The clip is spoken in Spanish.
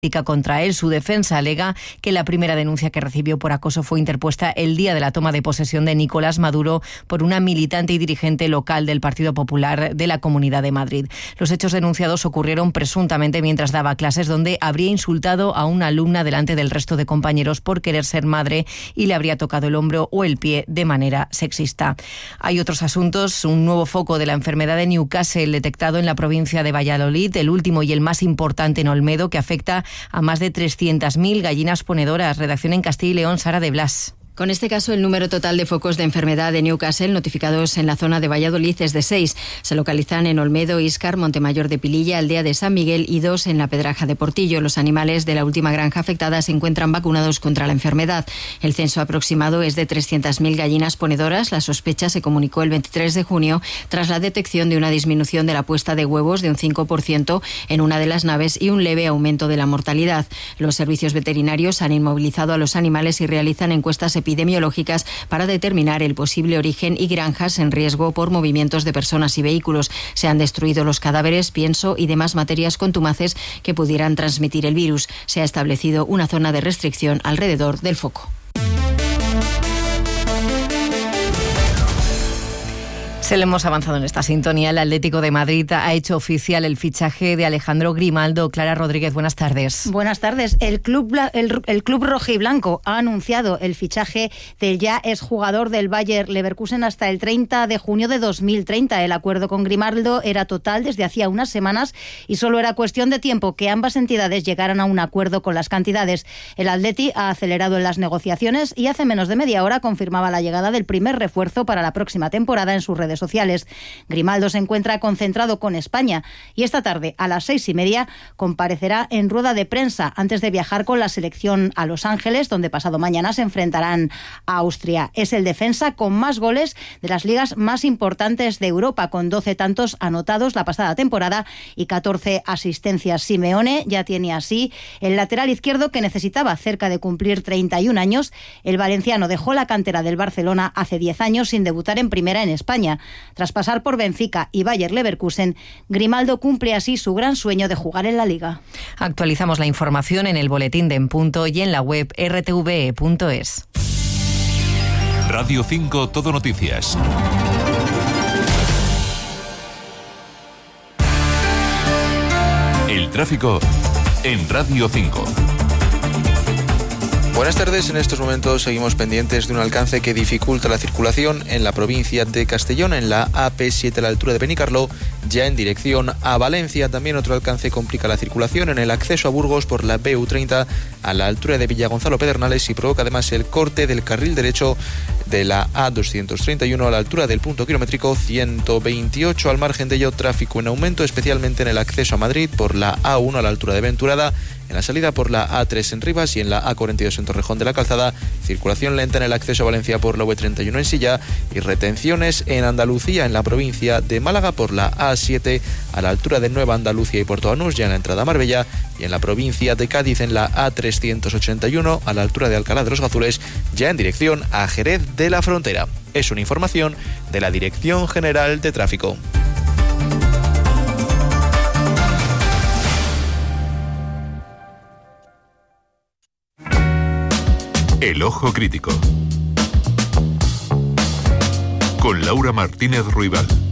contra él. Su defensa alega que la primera denuncia que recibió por acoso fue interpuesta el día de la toma de posesión de Nicolás Maduro por una militante y dirigente local del Partido Popular de la Comunidad de Madrid. Los hechos denunciados ocurrieron presuntamente mientras daba clases, donde habría insultado a una alumna delante del resto de compañeros por querer ser madre y le habría tocado el hombro o el pie de manera sexista. Hay otros asuntos. Un nuevo foco de la enfermedad de Newcastle detectado en la provincia de Valladolid, el último y el más importante en Olmedo, que afecta a más de 300.000 gallinas ponedoras. Redacción en Castilla y León, Sara de Blas. Con este caso, el número total de focos de enfermedad de Newcastle notificados en la zona de Valladolid es de 6. Se localizan en Olmedo, Íscar, Montemayor de Pililla, Aldea de San Miguel y 2 en la Pedraja de Portillo. Los animales de la última granja afectada se encuentran vacunados contra la enfermedad. El censo aproximado es de 300.000 gallinas ponedoras. La sospecha se comunicó el 23 de junio tras la detección de una disminución de la puesta de huevos de un 5% en una de las naves y un leve aumento de la mortalidad. Los servicios veterinarios han inmovilizado a los animales y realizan encuestas epidemiológicas para determinar el posible origen y granjas en riesgo por movimientos de personas y vehículos. Se han destruido los cadáveres, pienso y demás materias contumaces que pudieran transmitir el virus. Se ha establecido una zona de restricción alrededor del foco. Se le hemos avanzado en esta sintonía. El Atlético de Madrid ha hecho oficial el fichaje de Alejandro Grimaldo. Clara Rodríguez, buenas tardes. Buenas tardes. El club rojiblanco ha anunciado el fichaje del ya exjugador del Bayer Leverkusen hasta el 30 de junio de 2030. El acuerdo con Grimaldo era total desde hacía unas semanas y solo era cuestión de tiempo que ambas entidades llegaran a un acuerdo con las cantidades. El Atleti ha acelerado en las negociaciones y hace menos de media hora confirmaba la llegada del primer refuerzo para la próxima temporada en sus redes sociales. Grimaldo se encuentra concentrado con España y esta tarde a las 6:30 comparecerá en rueda de prensa antes de viajar con la selección a Los Ángeles, donde pasado mañana se enfrentarán a Austria. Es el defensa con más goles de las ligas más importantes de Europa, con 12 tantos anotados la pasada temporada y 14 asistencias. Simeone ya tiene así el lateral izquierdo que necesitaba. Cerca de cumplir 31 años, el valenciano dejó la cantera del Barcelona hace 10 años sin debutar en primera en España. Tras pasar por Benfica y Bayer Leverkusen, Grimaldo cumple así su gran sueño de jugar en la Liga. Actualizamos la información en el boletín de En Punto y en la web rtve.es. Radio 5 Todo Noticias. El tráfico en Radio 5. Buenas tardes. En estos momentos seguimos pendientes de un alcance que dificulta la circulación en la provincia de Castellón, en la AP7 a la altura de Benicarló, ya en dirección a Valencia. También otro alcance complica la circulación en el acceso a Burgos por la BU30 a la altura de Villagonzalo Pedernales y provoca además el corte del carril derecho de la A231 a la altura del punto kilométrico 128. Al margen de ello, tráfico en aumento, especialmente en el acceso a Madrid por la A1 a la altura de Venturada, en la salida por la A3 en Rivas y en la A42 en Torrejón de la Calzada. Circulación lenta en el acceso a Valencia por la V31 en Silla y retenciones en Andalucía, en la provincia de Málaga por la A7 a la altura de Nueva Andalucía y Puerto Banús, ya en la entrada a Marbella, y en la provincia de Cádiz en la A381 a la altura de Alcalá de los Gazules, ya en dirección a Jerez de la Frontera. Es una información de la Dirección General de Tráfico. El Ojo Crítico. Con Laura Martínez Ruibal.